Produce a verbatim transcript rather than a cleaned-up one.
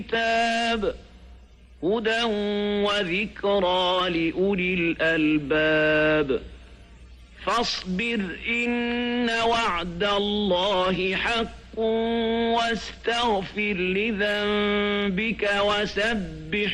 الكتاب هدى وذكرى لأولي الألباب فاصبر إن وعد الله حق واستغفر لذنبك وسبح